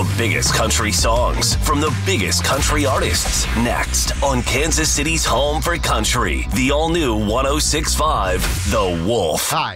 The biggest country songs from the biggest country artists. Next on Kansas City's home for country, the all-new 106.5 The Wolf. Hi.